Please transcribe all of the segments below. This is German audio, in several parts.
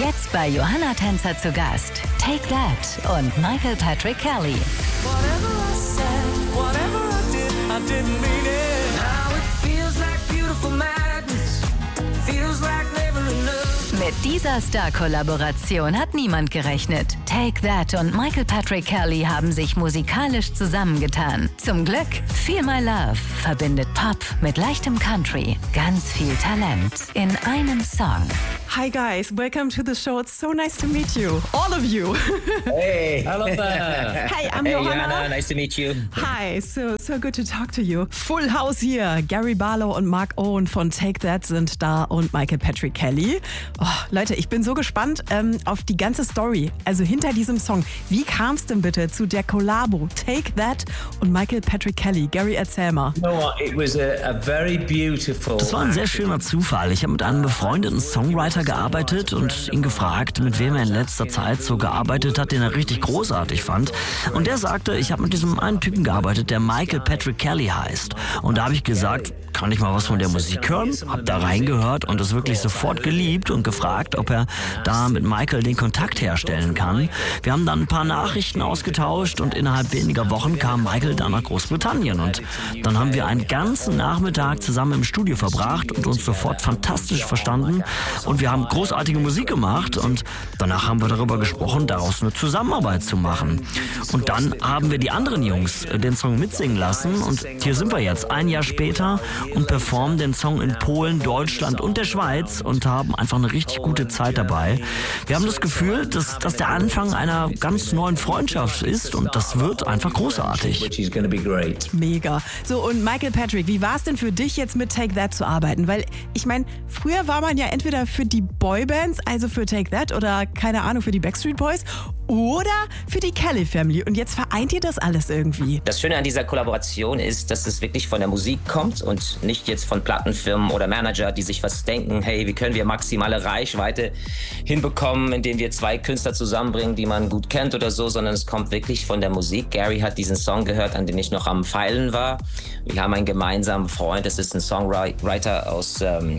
Jetzt bei Johanna Tänzer zu Gast. Take That und Michael Patrick Kelly. Whatever I said, whatever I didn't mean it. Now it feels like beautiful madness. Feels like never enough. Mit dieser Star-Kollaboration hat niemand gerechnet. Take That und Michael Patrick Kelly haben sich musikalisch zusammengetan. Zum Glück, Feel My Love verbindet Pop mit leichtem Country. Ganz viel Talent in einem Song. Hi guys, welcome to the show. It's so nice to meet you, all of you. Hey, hello there. Hey, I'm Hey, Johanna. nice to meet you. Hi, so good to talk to you. Full House hier. Gary Barlow und Mark Owen von Take That sind da und Michael Patrick Kelly. Oh, Leute, ich bin so gespannt auf die ganze Story, also hinter diesem Song. Wie kam es denn bitte zu der Kollabo Take That und Michael Patrick Kelly? Gary, erzähl mal. You know what? It was a very beautiful. Das war ein sehr schöner Zufall. Ich habe mit einem befreundeten Songwriter gearbeitet und ihn gefragt, mit wem er in letzter Zeit so gearbeitet hat, den er richtig großartig fand. Und der sagte, ich habe mit diesem einen Typen gearbeitet, der Michael Patrick Kelly heißt. Und da habe ich gesagt, kann ich mal was von der Musik hören? Hab da reingehört und es wirklich sofort geliebt und gefragt, ob er da mit Michael den Kontakt herstellen kann. Wir haben dann ein paar Nachrichten ausgetauscht und innerhalb weniger Wochen kam Michael dann nach Großbritannien. Und dann haben wir einen ganzen Nachmittag zusammen im Studio verbracht und uns sofort fantastisch verstanden. Und wir haben großartige Musik gemacht und danach haben wir darüber gesprochen, daraus eine Zusammenarbeit zu machen. Und dann haben wir die anderen Jungs den Song mitsingen lassen und hier sind wir jetzt, ein Jahr später, und performen den Song in Polen, Deutschland und der Schweiz und haben einfach eine richtig gute Zeit dabei. Wir haben das Gefühl, dass das der Anfang einer ganz neuen Freundschaft ist und das wird einfach großartig. Which is going to be great. Mega. So, und Michael Patrick, wie war es denn für dich jetzt mit Take That zu arbeiten? Weil, ich meine, früher war man ja entweder für die Boybands, also für Take That oder, keine Ahnung, für die Backstreet Boys oder für die Kelly Family. Und jetzt vereint ihr das alles irgendwie. Das Schöne an dieser Kollaboration ist, dass es wirklich von der Musik kommt und nicht jetzt von Plattenfirmen oder Manager, die sich was denken, hey, wie können wir maximale Reichweite hinbekommen, indem wir zwei Künstler zusammenbringen, die man gut kennt oder so, sondern es kommt wirklich von der Musik. Gary hat diesen Song gehört, an dem ich noch am Feilen war. Wir haben einen gemeinsamen Freund, das ist ein Songwriter aus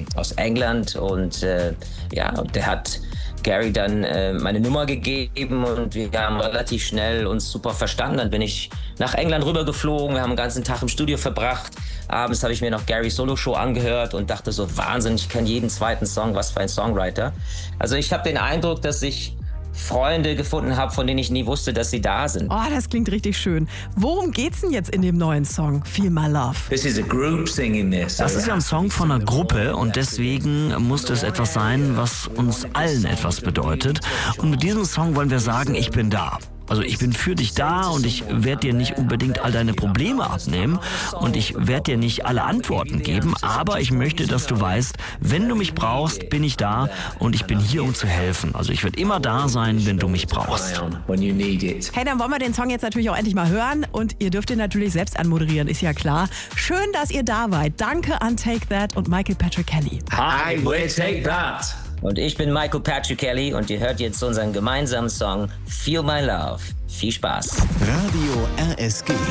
England und der hat Gary dann meine Nummer gegeben und wir haben relativ schnell uns super verstanden. Dann bin ich nach England rübergeflogen, wir haben den ganzen Tag im Studio verbracht. Abends habe ich mir noch Garys Solo-Show angehört und dachte so, Wahnsinn, ich kenne jeden zweiten Song, was für ein Songwriter. Also ich habe den Eindruck, dass ich Freunde gefunden habe, von denen ich nie wusste, dass sie da sind. Oh, das klingt richtig schön. Worum geht's denn jetzt in dem neuen Song, Feel My Love? This is a group singing this. Das ist ja ein Song von einer Gruppe und deswegen musste es etwas sein, was uns allen etwas bedeutet. Und mit diesem Song wollen wir sagen, ich bin da. Also ich bin für dich da und ich werde dir nicht unbedingt all deine Probleme abnehmen und ich werde dir nicht alle Antworten geben, aber ich möchte, dass du weißt, wenn du mich brauchst, bin ich da und ich bin hier, um zu helfen. Also ich werde immer da sein, wenn du mich brauchst. When you need it. Hey, dann wollen wir den Song jetzt natürlich auch endlich mal hören und ihr dürft ihn natürlich selbst anmoderieren, ist ja klar. Schön, dass ihr da wart. Danke an Take That und Michael Patrick Kelly. Hi, we'll take that. Und ich bin Michael Patrick Kelly und ihr hört jetzt unseren gemeinsamen Song Feel My Love. Viel Spaß. Radio RSG.